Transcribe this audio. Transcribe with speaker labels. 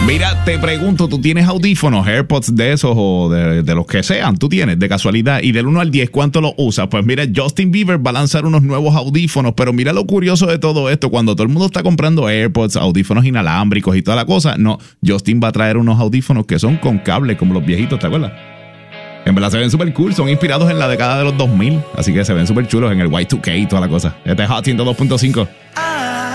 Speaker 1: Mira, te pregunto, ¿tú tienes audífonos, AirPods de esos o de los que sean? ¿Tú tienes, de casualidad? Y del 1 al 10, ¿cuánto los usas? Pues mira, Justin Bieber va a lanzar unos nuevos audífonos, pero mira lo curioso de todo esto. Cuando todo el mundo está comprando AirPods, audífonos inalámbricos y toda la cosa, no, Justin va a traer unos audífonos que son con cable, como los viejitos, ¿te acuerdas? En verdad se ven súper cool, son inspirados en la década de los 2000, así que se ven súper chulos en el Y2K y toda la cosa. Este es Hot 102.5.